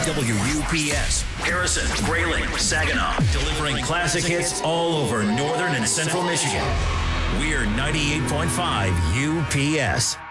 WUPS, Harrison, Grayling, Saginaw, delivering classic hits all over northern and central Michigan. We're 98.5 UPS.